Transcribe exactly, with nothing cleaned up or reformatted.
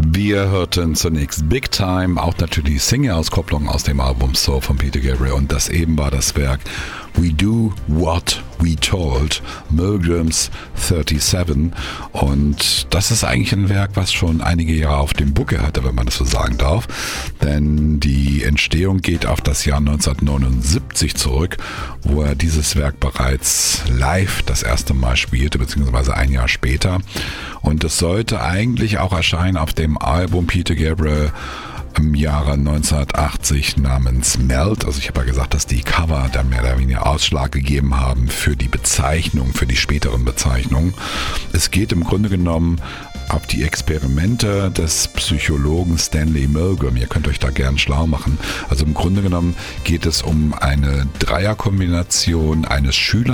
Wir hörten zunächst Big Time, auch natürlich Single-Auskopplung aus dem Album Soul von Peter Gabriel, und das eben war das Werk We Do What We Told, Milgrams siebenunddreißig, und das ist eigentlich ein Werk, was schon einige Jahre auf dem Buckel hatte, wenn man das so sagen darf, denn die Entstehung geht auf das Jahr neunzehnhundertneunundsiebzig zurück, wo er dieses Werk bereits live das erste Mal spielte, beziehungsweise ein Jahr später, und es sollte eigentlich auch erscheinen auf dem Album Peter Gabriel im Jahre neunzehnhundertachtzig namens Melt. Also ich habe ja gesagt, dass die Cover dann mehr oder weniger Ausschlag gegeben haben für die Bezeichnung, für die späteren Bezeichnungen. Es geht im Grunde genommen auf die Experimente des Psychologen Stanley Milgram. Ihr könnt euch da gern schlau machen. Also im Grunde genommen geht es um eine Dreierkombination eines Schülers